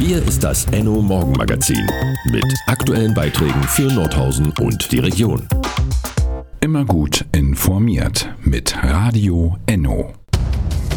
Hier ist das Enno Morgenmagazin mit aktuellen Beiträgen für Nordhausen und die Region. Immer gut informiert mit Radio Enno.